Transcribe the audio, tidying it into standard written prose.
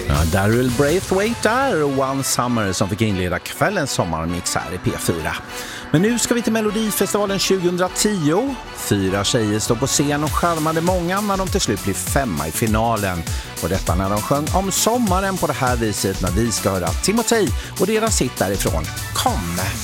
Ja, Daryl Braithwaite där och One Summer som fick inleda kvällens sommarmix här i P4. Men nu ska vi till Melodifestivalen 2010. 4 tjejer står på scen och charmade många när de till slut blir 5 i finalen. Och detta när de sjöng om sommaren på det här viset när vi ska höra Timotej och deras hit därifrån. Kom!